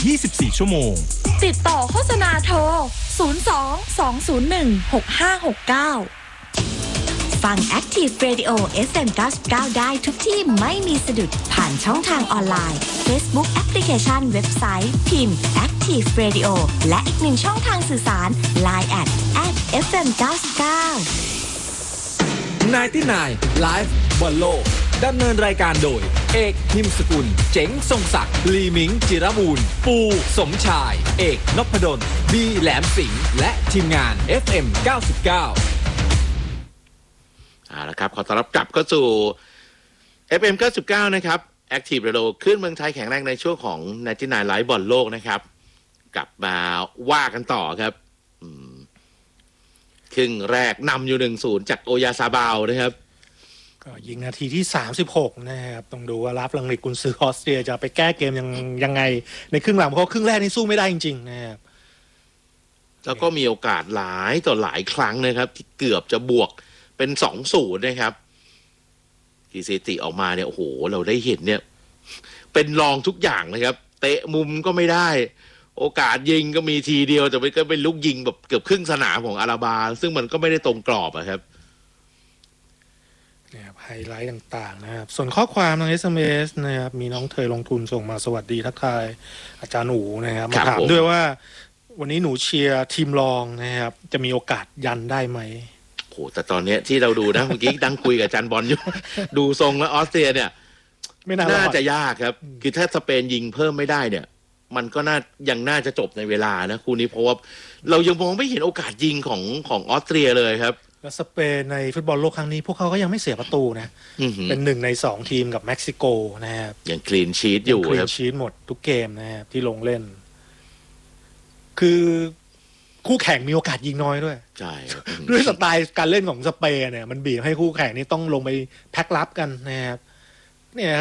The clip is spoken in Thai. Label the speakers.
Speaker 1: 24 ชั่วโมง
Speaker 2: ติดต่อโฆษณาโทร 02-201-6569
Speaker 3: ฟัง Active Radio FM 99ได้ทุกที่ไม่มีสะดุดผ่านช่องทางออนไลน์ Facebook แอปพลิเคชันเว็บไซต์พิมพ์ Active Radio และอีกหนึ่งช่องทางสื่อสาร Line @FM 99
Speaker 1: 99 Live บอลโลกดำเนินรายการโดยเอกหิมสกุลเจ๋งทรงศักดิ์ลีมิงจิรบูรณ์ปูสมชายเอกนพดลบีแหลมสิงห์และทีมงาน FM 99
Speaker 4: ละครับขอต้อนรับกลับเข้าสู่ FM 99นะครับ Active Radio ขึ้นเมืองไทยแข็งแรงในช่วงของ99 Live บอลโลกนะครับกลับมาว่ากันต่อครับครึ่งแรกนำอยู่ 1-0 จากโอยาซาบาวนะครับ
Speaker 5: ก็ยิงนาทีที่36นะครับต้องดูว่าลาฟลังนิกกุนซือออสเตรียจะไปแก้เกมยังไงในครึ่งหลังเพราะครึ่งแรกนี่สู้ไม่ได้จริงๆนะครับ
Speaker 4: แล้วก็มีโอกาสหลายต่อหลายครั้งนะครับที่เกือบจะบวกเป็น 2-0 นะครับที่สถิติออกมาเนี่ยโอ้โหเราได้เห็นเนี่ยเป็นรองทุกอย่างนะครับเตะมุมก็ไม่ได้โอกาสยิงก็มีทีเดียวแต่มันก็เป็นลูกยิงแบบเกือบครึ่งสนามของอาราบาซึ่งมันก็ไม่ได้ตรงกรอบครับ
Speaker 5: นะครับไฮไลท์ต่างๆนะครับส่วนข้อความทาง SMS นะครับมีน้องเธอลงทุนส่งมาสวัสดีทักทายอาจารย์หนูนะครับมาถามด้วยว่าวันนี้หนูเชียร์ทีมรองนะครับจะมีโอกาสยันได้ไหม
Speaker 4: โหแต่ตอนนี้ที่เราดูนะเมื่อกี้ดังคุยกับอาจารย์บอลอยู่ ดูทรงแล้วออสเตรียเนี่ยไม่น่าจะยากครับคือถ้าสเปนยิงเพิ่มไม่ได้เนี่ยมันก็ยังน่าจะจบในเวลานะคู่นี้เพราะว่าเรายังมองไม่เห็นโอกาสยิงของออสเตรียเลยครับ
Speaker 5: แล้วสเปนในฟุตบอลโลกครั้งนี้พวกเขาก็ยังไม่เสียประตูนะเป็น1 ใน 2ทีมกับเม็กซิโกนะครับ
Speaker 4: ยังคลีนชีทอยู่
Speaker 5: คลีนชีทหมดทุกเกมนะครับที่ลงเล่นคือคู่แข่งมีโอกาสยิงน้อยด้วย
Speaker 4: ใช่
Speaker 5: ด้วยสไตล์การเล่นของสเปนเนี่ยมันบีบให้คู่แข่งนี่ต้องลงไปแพ็คลับกันนะครับเนี่ย